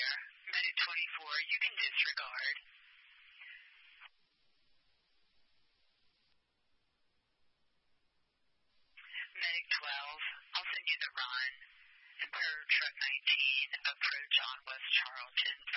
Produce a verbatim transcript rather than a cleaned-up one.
Medic twenty-four, you can disregard. Medic twelve, I'll send you the run. Emperor Truck nineteen, approach on West Charlton.